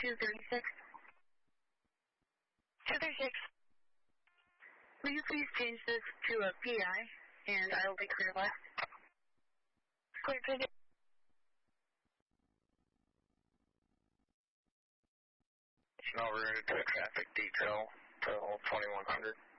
236. 236. Will you please change this to a PI, and I will be clear left. Clear ticket. Now we're going to do a traffic detail to 2100.